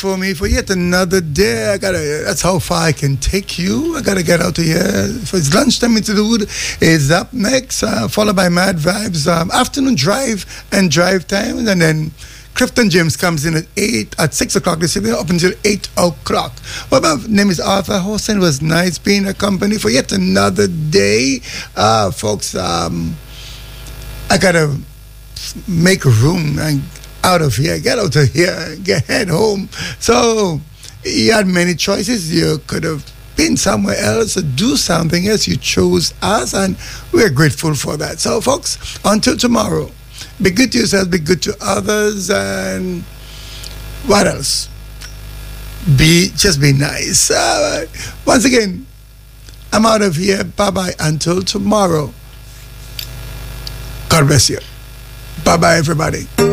for me for yet another day. That's how far I can take you. I gotta get out of here. So it's lunchtime into the wood is up next, followed by Mad Vibes, afternoon drive and drive time, and then Clifton James comes in at 6 o'clock this evening up until 8 o'clock. Well, my name is Arthur Hossein. It was nice being accompanied for yet another day. Folks, I gotta make room and out of here, get out of here, head home. So you had many choices. You could have been somewhere else or do something else. You chose us, and we're grateful for that. So, folks, until tomorrow, be good to yourselves, be good to others, and what else? Just be nice. Once again, I'm out of here. Bye-bye until tomorrow. God bless you. Bye-bye, everybody.